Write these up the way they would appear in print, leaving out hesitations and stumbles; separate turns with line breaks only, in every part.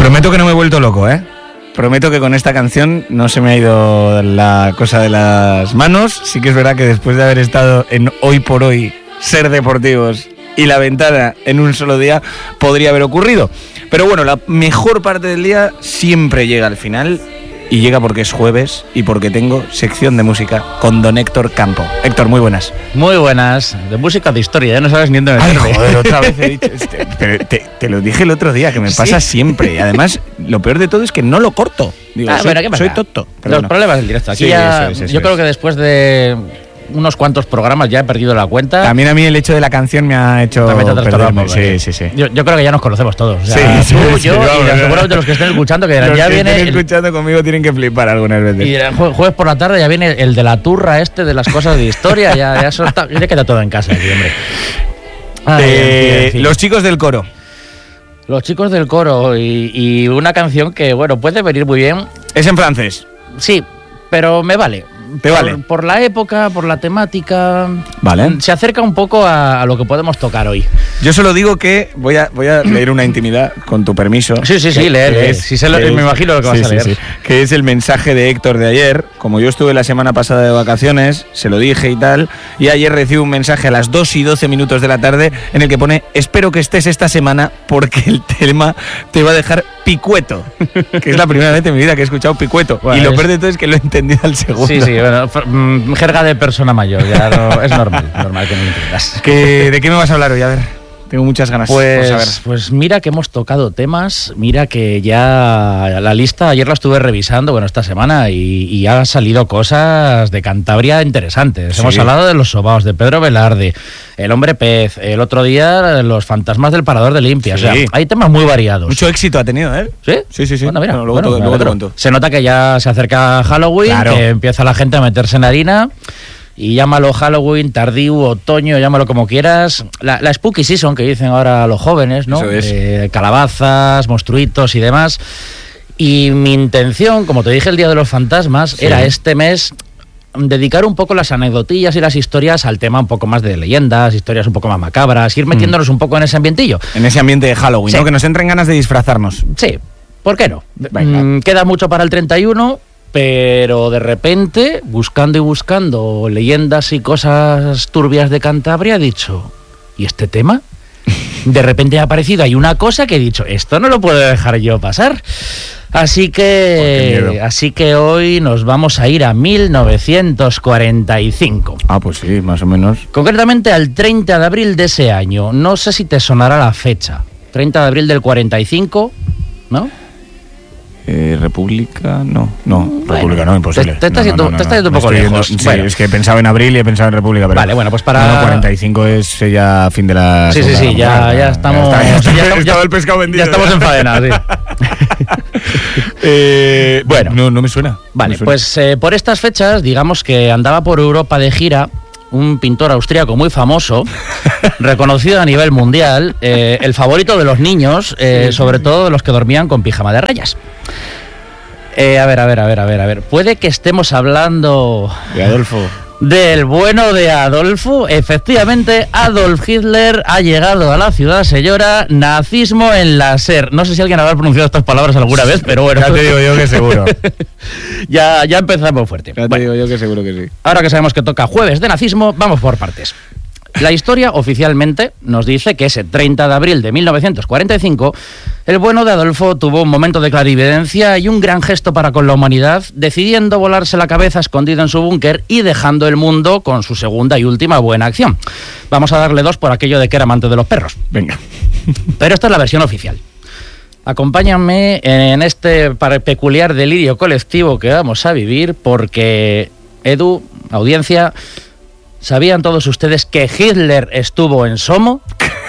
Prometo que no me he vuelto loco, ¿eh? Prometo que con esta canción no se me ha ido la cosa de las manos. Sí que es verdad que después de haber estado en Hoy por Hoy, Ser Deportivos y La Ventana en un solo día, podría haber ocurrido. Pero bueno, la mejor parte del día siempre llega al final. Y llega porque es jueves y porque tengo sección de música con don Héctor Campo. Héctor, muy buenas.
Muy buenas. De música de historia, ya no sabes ni dónde meterte.
Ay, joder, otra vez he dicho. Pero te lo dije el otro día, que me pasa siempre. Y además, lo peor de todo es que no lo corto. Digo, soy tonto.
Los problemas del directo. Aquí sí, ya, eso yo creo que después de unos cuantos programas ya he perdido la cuenta.
También a mí el hecho de la canción me ha hecho perderme. Sí.
Yo creo que ya nos conocemos todos. O sea, tú, yo y seguramente los que estén escuchando que dirán, ya viene. Los que
estén escuchando conmigo tienen que flipar algunas veces.
Y dirán, jueves por la tarde ya viene el de la turra de las cosas de historia. ya eso está, ya queda todo en casa aquí, hombre.
Los chicos del coro.
Los chicos del coro y una canción que, bueno, puede venir muy bien.
Es en francés.
Sí, pero me vale.
¿Te vale?
Por la época, por la temática.
Vale.
Se acerca un poco a lo que podemos tocar hoy.
Yo solo digo que voy a leer una intimidad, con tu permiso.
Sí, lee. Me imagino lo que vas a leer. Sí.
Que es el mensaje de Héctor de ayer. Como yo estuve la semana pasada de vacaciones, se lo dije y tal. Y ayer recibo un mensaje a las 2:12 de la tarde en el que pone: espero que estés esta semana porque el tema te va a dejar picueto. Que es la primera vez en mi vida que he escuchado picueto. Bueno, y lo peor de todo es que lo he entendido al segundo.
Sí, bueno, jerga de persona mayor, ya no, es normal que no lo entiendas.
¿De qué me vas a hablar hoy? A ver, tengo muchas ganas por saber.
Pues mira que hemos tocado temas, mira que ya la lista, ayer la estuve revisando, bueno, esta semana, y han salido cosas de Cantabria interesantes. Sí. Hemos hablado de los sobaos, de Pedro Velarde, el hombre pez, el otro día los fantasmas del Parador de Limpia. Sí. O sea, hay temas muy variados.
Mucho éxito ha tenido, ¿eh?
¿Sí?
Sí.
Bueno, mira,
luego te cuento.
Se nota que ya se acerca Halloween, claro, que empieza la gente a meterse en harina. Y llámalo Halloween, tardío, otoño, llámalo como quieras. La Spooky Season, que dicen ahora los jóvenes, ¿no?
Eso es.
Calabazas, monstruitos y demás. Y mi intención, como te dije el Día de los Fantasmas, era este mes dedicar un poco las anecdotillas y las historias al tema un poco más de leyendas, historias un poco más macabras, ir metiéndonos un poco en ese ambientillo.
En ese ambiente de Halloween, ¿no? Que nos entren ganas de disfrazarnos.
Sí, ¿por qué no? Queda mucho para el 31, pero de repente, buscando leyendas y cosas turbias de Cantabria, he dicho, ¿y este tema? De repente ha aparecido, hay una cosa que he dicho, esto no lo puedo dejar yo pasar. Así que hoy nos vamos a ir a 1945.
Ah, pues sí, más o menos.
Concretamente al 30 de abril de ese año. No sé si te sonará la fecha. 30 de abril del 45, ¿no?
República, no, República no, imposible.
Te estás yendo un poco lejos.
Sí, bueno. Es que he pensado en abril y he pensado en República, pero
vale, bueno, pues para
45 es ya fin de la
Sí, ya estamos.
Ya el pescado vendido.
Ya estamos en faena, sí.
Bueno, no me suena.
Vale, pues por estas fechas, digamos que andaba por Europa de gira un pintor austríaco muy famoso, reconocido a nivel mundial, el favorito de los niños, sobre todo de los que dormían con pijama de rayas. A ver. Puede que estemos hablando
de Adolfo.
Del bueno de Adolfo. Efectivamente, Adolf Hitler ha llegado a la ciudad, señora. Nazismo en la SER. No sé si alguien habrá pronunciado estas palabras alguna vez, pero bueno.
Ya te digo yo que seguro.
ya empezamos fuerte.
Ya te digo yo que seguro que sí.
Ahora que sabemos que toca jueves de nazismo, vamos por partes. La historia oficialmente nos dice que ese 30 de abril de 1945, el bueno de Adolfo tuvo un momento de clarividencia y un gran gesto para con la humanidad, decidiendo volarse la cabeza escondido en su búnker y dejando el mundo con su segunda y última buena acción. Vamos a darle 2 por aquello de que era amante de los perros.
Venga.
Pero esta es la versión oficial. Acompáñame en este peculiar delirio colectivo que vamos a vivir porque, Edu, audiencia, ¿sabían todos ustedes que Hitler estuvo en Somo?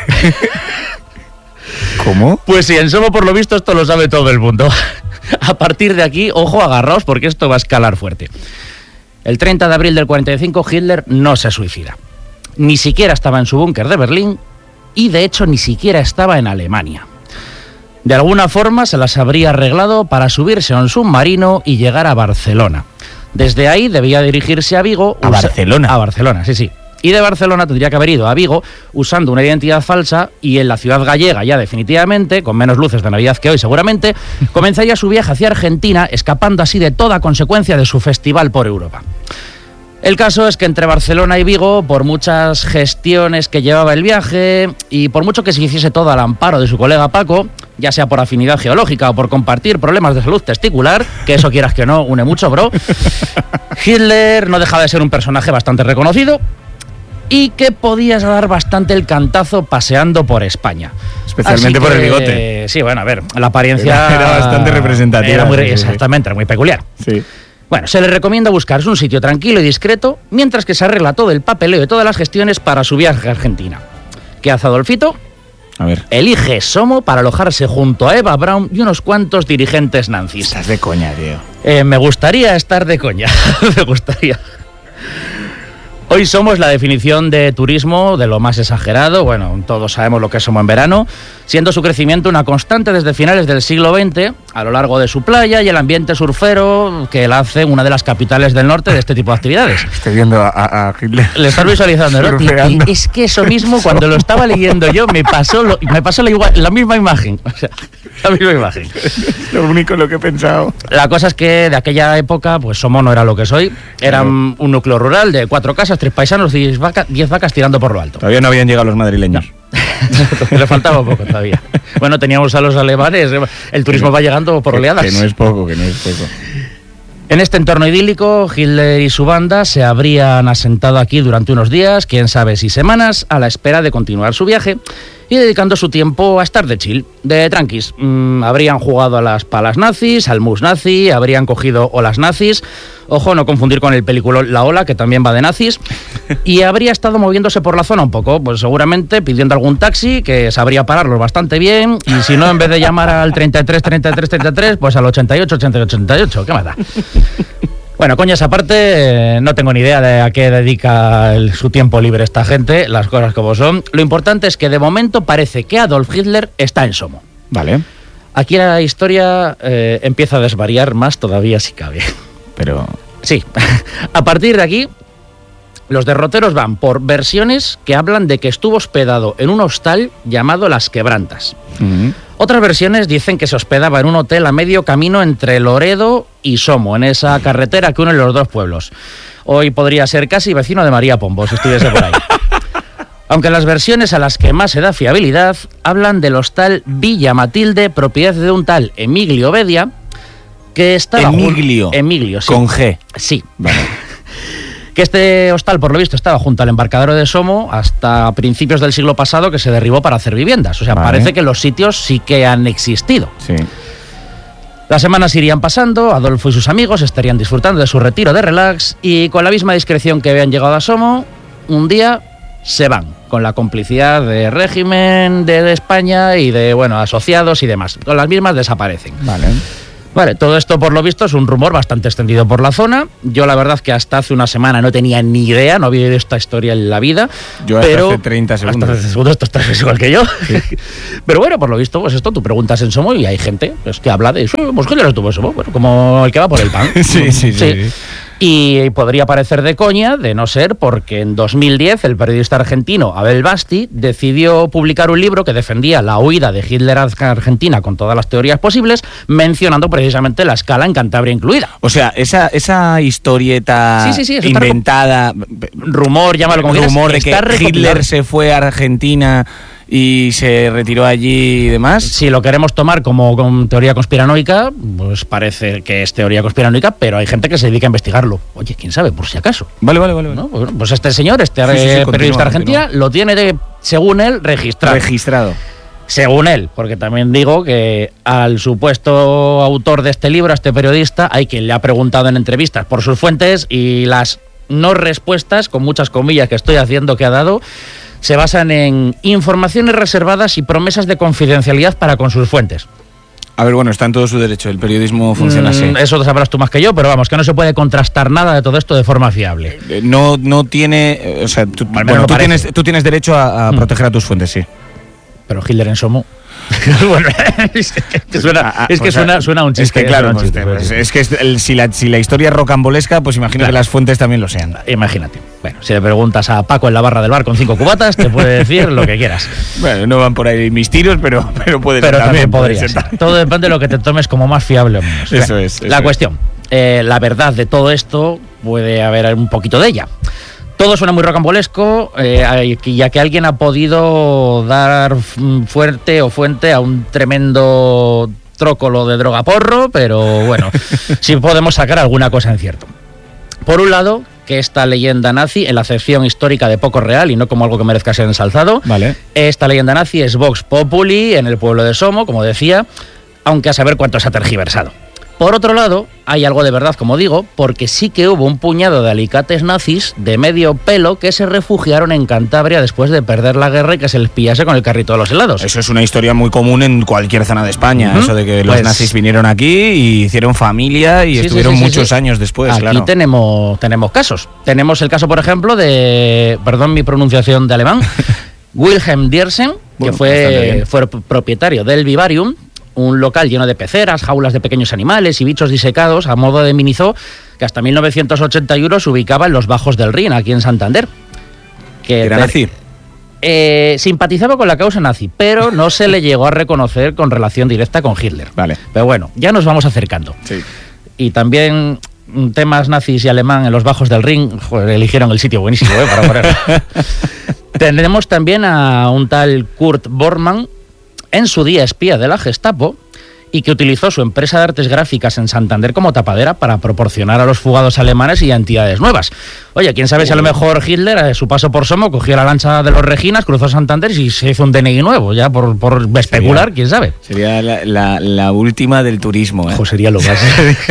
¿Cómo?
Pues sí, en Somo por lo visto esto lo sabe todo el mundo. A partir de aquí, ojo, agarraos porque esto va a escalar fuerte. El 30 de abril del 45 Hitler no se suicida. Ni siquiera estaba en su búnker de Berlín y de hecho ni siquiera estaba en Alemania. De alguna forma se las habría arreglado para subirse a un submarino y llegar a Barcelona. Desde ahí debía dirigirse a Vigo.
¿A Barcelona?
A Barcelona, sí. Y de Barcelona tendría que haber ido a Vigo usando una identidad falsa y en la ciudad gallega ya definitivamente, con menos luces de Navidad que hoy seguramente, comenzaría su viaje hacia Argentina, escapando así de toda consecuencia de su festival por Europa. El caso es que entre Barcelona y Vigo, por muchas gestiones que llevaba el viaje y por mucho que se hiciese todo al amparo de su colega Paco, ya sea por afinidad geológica o por compartir problemas de salud testicular, que eso quieras que no, une mucho, bro, Hitler no dejaba de ser un personaje bastante reconocido y que podías dar bastante el cantazo paseando por España.
Especialmente por el bigote.
Sí, bueno, a ver, la apariencia...
Era bastante representativa.
Exactamente, era muy peculiar.
Sí.
Bueno, se le recomienda buscarse un sitio tranquilo y discreto mientras que se arregla todo el papeleo y todas las gestiones para su viaje a Argentina. ¿Qué hace Adolfito?
A ver.
Elige Somo para alojarse junto a Eva Braun y unos cuantos dirigentes nazis.
Estás de coña, tío.
Me gustaría estar de coña. Me gustaría. Hoy Somo es la definición de turismo de lo más exagerado. Bueno, todos sabemos lo que es Somo en verano, siendo su crecimiento una constante desde finales del siglo XX, a lo largo de su playa y el ambiente surfero que la hace una de las capitales del norte de este tipo de actividades.
Estoy viendo a Hitler.
Le estás visualizando, ¿no? Y es que eso mismo, cuando lo estaba leyendo yo, me pasó la misma imagen. O sea, la misma imagen.
Es lo único en lo que he pensado.
La cosa es que de aquella época, pues Somo no era lo que soy. Era un núcleo rural de 4 casas, 3 paisanos y 10 vacas tirando por lo alto.
Todavía no habían llegado los madrileños.
No. Le faltaba poco todavía. Bueno, teníamos a los alemanes. El turismo va llegando por oleadas.
Que no es poco.
En este entorno idílico, Hitler y su banda se habrían asentado aquí durante unos días, quién sabe si semanas, a la espera de continuar su viaje y dedicando su tiempo a estar de chill, de tranquis. Habrían jugado a las palas nazis, al mus nazi, habrían cogido olas nazis, ojo, no confundir con el peliculón La Ola, que también va de nazis, y habría estado moviéndose por la zona un poco, pues seguramente pidiendo algún taxi, que sabría pararlos bastante bien, y si no, en vez de llamar al 33, pues al 88, ¿qué más da? Bueno, coñas aparte, no tengo ni idea de a qué dedica su tiempo libre esta gente, las cosas como son. Lo importante es que de momento parece que Adolf Hitler está en Somo.
Vale.
Aquí la historia empieza a desvariar más todavía si cabe.
Pero...
Sí, a partir de aquí, los derroteros van por versiones que hablan de que estuvo hospedado en un hostal llamado Las Quebrantas. Otras versiones dicen que se hospedaba en un hotel a medio camino entre Loredo y Somo, en esa carretera que une los dos pueblos. Hoy podría ser casi vecino de María Pombo, si estuviese por ahí. Aunque las versiones a las que más se da fiabilidad hablan del hostal Villa Matilde, propiedad de un tal Emilio Bedia, que estaba... Emilio, sí.
Con G.
Sí.
Vale.
Que este hostal, por lo visto, estaba junto al embarcadero de Somo hasta principios del siglo pasado, que se derribó para hacer viviendas. O sea,
vale.
Parece que los sitios sí que han existido.
Sí.
Las semanas irían pasando, Adolfo y sus amigos estarían disfrutando de su retiro de relax y con la misma discreción que habían llegado a Somo, un día se van, con la complicidad del régimen de España y de, bueno, asociados y demás. Con las mismas desaparecen. Vale, todo esto por lo visto es un rumor bastante extendido por la zona. Yo la verdad que hasta hace una semana no tenía ni idea, no había oído esta historia en la vida.
Yo hasta hace 30 segundos.
Hasta hace segundos, esto estás igual que yo. Sí. Pero bueno, por lo visto, pues esto, tú preguntas en Somo y hay gente pues, que habla de eso. Pues ¿quién estuvo en Somo? Bueno, como el que va por el pan.
Sí.
Y podría parecer de coña, de no ser porque en 2010 el periodista argentino Abel Basti decidió publicar un libro que defendía la huida de Hitler a Argentina con todas las teorías posibles, mencionando precisamente la escala en Cantabria incluida.
O sea, esa historieta inventada,
rumor, llámalo como quieras,
rumor de que Hitler se fue a Argentina y se retiró allí y demás.
Si lo queremos tomar como teoría conspiranoica, pues parece que es teoría conspiranoica, pero hay gente que se dedica a investigarlo. Oye, quién sabe, por si acaso.
Vale.
¿No? Pues este señor, periodista argentino, lo tiene, según él, registrado. Según él, porque también digo que al supuesto autor de este libro, a este periodista, hay quien le ha preguntado en entrevistas por sus fuentes y las no respuestas, con muchas comillas que estoy haciendo, que ha dado, se basan en informaciones reservadas y promesas de confidencialidad para con sus fuentes.
A ver, bueno, está en todo su derecho, el periodismo funciona así.
Eso lo sabrás tú más que yo, pero vamos, que no se puede contrastar nada de todo esto de forma fiable.
No tiene, o sea, tú tienes derecho a proteger a tus fuentes, sí.
Pero Hitler en Somo... Bueno, suena un chiste.
Es que claro, si la historia es rocambolesca, pues imagino que las fuentes también lo sean.
Imagínate. Bueno, si le preguntas a Paco en la barra del bar con 5 cubatas, te puede decir lo que quieras.
Bueno, no van por ahí mis tiros, pero puede ser.
Pero también podría ser. Todo depende de lo que te tomes como más fiable o menos.
Eso es.
La cuestión, la verdad de todo esto, puede haber un poquito de ella. Todo suena muy rocambolesco, ya que alguien ha podido dar fuente a un tremendo trócolo de droga porro, pero bueno, sí podemos sacar alguna cosa en cierto. Por un lado, que esta leyenda nazi, en la acepción histórica de poco real y no como algo que merezca ser ensalzado,
vale.
Esta leyenda nazi es Vox Populi en el pueblo de Somo, como decía, aunque a saber cuánto se ha tergiversado. Por otro lado, hay algo de verdad, como digo, porque sí que hubo un puñado de alicates nazis de medio pelo que se refugiaron en Cantabria después de perder la guerra y que se les pillase con el carrito de los helados.
Eso es una historia muy común en cualquier zona de España, eso de que los nazis vinieron aquí y hicieron familia y estuvieron muchos años después,
aquí
claro.
Tenemos casos. Tenemos el caso, por ejemplo, de, perdón mi pronunciación de alemán, Wilhelm Diersen, que fue propietario del Vivarium, un local lleno de peceras, jaulas de pequeños animales y bichos disecados a modo de minizoo, que hasta 1981 se ubicaba en los Bajos del Rin, aquí en Santander.
¿Era nazi?
Simpatizaba con la causa nazi, pero no se le llegó a reconocer con relación directa con Hitler.
Vale.
Pero bueno, ya nos vamos acercando.
Sí.
Y también temas nazis y alemán en los Bajos del Rin, joder, eligieron el sitio buenísimo para ponerlo. Tenemos también a un tal Kurt Bormann, en su día espía de la Gestapo, y que utilizó su empresa de artes gráficas en Santander como tapadera para proporcionar a los fugados alemanes identidades nuevas. Oye, quién sabe si a lo mejor Hitler, a su paso por Somo, cogió la lancha de los Reginas, cruzó Santander y se hizo un DNI nuevo, ya por especular, quién sabe.
Sería la última del turismo, ¿eh?
Ojo, sería lo más.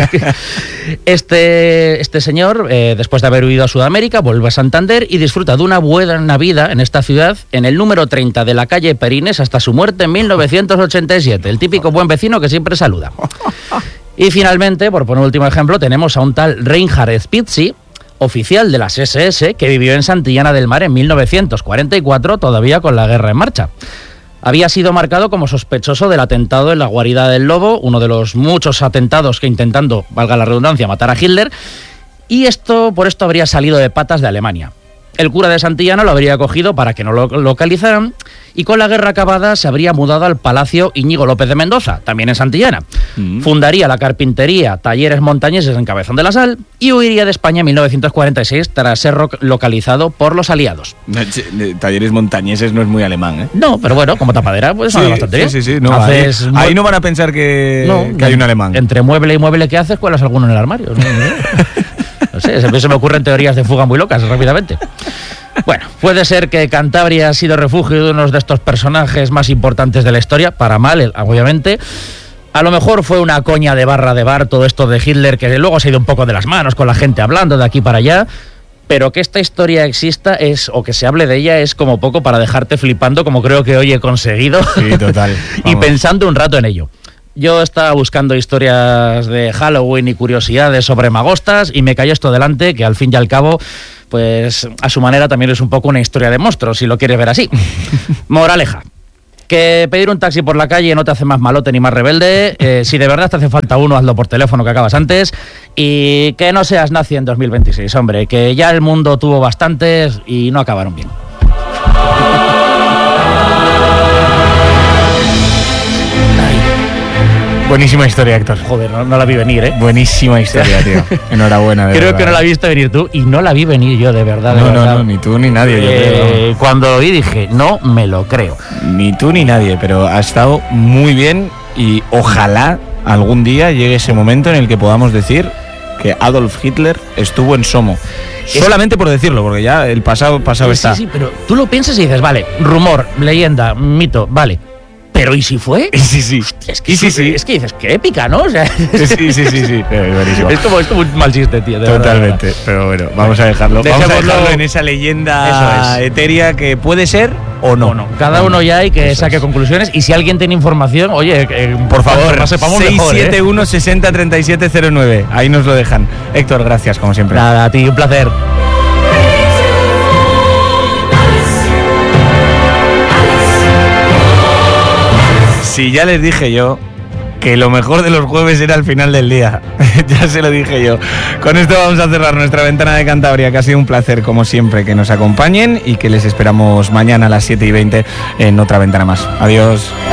Este señor, después de haber huido a Sudamérica, vuelve a Santander y disfruta de una buena vida en esta ciudad, en el número 30 de la calle Perines, hasta su muerte en 1987. El típico buen vecino que siempre saluda. Y finalmente, por poner un último ejemplo, tenemos a un tal Reinhard Spitzi, oficial de las SS, que vivió en Santillana del Mar en 1944, todavía con la guerra en marcha. Había sido marcado como sospechoso del atentado en la guarida del Lobo, uno de los muchos atentados que intentando, valga la redundancia, matar a Hitler, y por esto habría salido de patas de Alemania. El cura de Santillana lo habría cogido para que no lo localizaran, y con la guerra acabada se habría mudado al Palacio Íñigo López de Mendoza, también en Santillana. Fundaría la carpintería Talleres Montañeses en Cabezón de la Sal y huiría de España en 1946 tras ser localizado por los aliados.
Talleres Montañeses no es muy alemán, ¿eh?
No, pero bueno, como tapadera pues suena bastante bien.
Sí. No, ahí no van a pensar que hay un alemán.
Entre mueble y mueble que haces, cuelas alguno en el armario. No sé, se me ocurren teorías de fuga muy locas rápidamente. Bueno, puede ser que Cantabria ha sido refugio de uno de estos personajes más importantes de la historia, para mal, obviamente. A lo mejor fue una coña de barra de bar todo esto de Hitler, que luego se ha ido un poco de las manos con la gente hablando de aquí para allá, pero que esta historia exista o que se hable de ella es como poco para dejarte flipando, como creo que hoy he conseguido.
Sí, total.
Y pensando un rato en ello. Yo estaba buscando historias de Halloween y curiosidades sobre magostas y me cayó esto delante, que al fin y al cabo, pues a su manera también es un poco una historia de monstruos, si lo quieres ver así. Moraleja, que pedir un taxi por la calle no te hace más malote ni más rebelde. Si de verdad te hace falta uno, hazlo por teléfono que acabas antes. Y que no seas nazi en 2026, hombre, que ya el mundo tuvo bastantes y no acabaron bien.
Buenísima historia, Héctor.
Joder, no la vi venir, ¿eh?
Buenísima historia, tío. Enhorabuena, de
Creo
verdad.
que no la viste venir tú y no la vi venir yo, de verdad.
No, ni tú ni nadie, yo creo.
Cuando lo vi dije, no me lo creo.
Ni tú ni nadie, pero ha estado muy bien y ojalá algún día llegue ese momento en el que podamos decir que Adolf Hitler estuvo en Somo. Solamente por decirlo, porque ya el pasado está.
Sí, pero tú lo piensas y dices, vale, rumor, leyenda, mito, vale. ¿Pero y si fue?
Sí.
Es que dices, qué épica, ¿no? O sea,
sí. Buenísimo.
Es como un mal chiste, tío.
Totalmente.
Verdad.
Pero bueno, vamos a dejarlo. Vamos a dejarlo en esa leyenda etérea que puede ser o no.
Cada uno ya hay que saque conclusiones. Y si alguien tiene información, oye,
por favor,
más sepamos mejor,
671 60 37 09. Ahí nos lo dejan. Héctor, gracias, como siempre.
Nada, a ti, un placer.
Si ya les dije yo que lo mejor de los jueves era el final del día. Ya se lo dije yo. Con esto vamos a cerrar nuestra ventana de Cantabria, que ha sido un placer, como siempre, que nos acompañen y que les esperamos mañana a las 7:20 en otra ventana más. Adiós.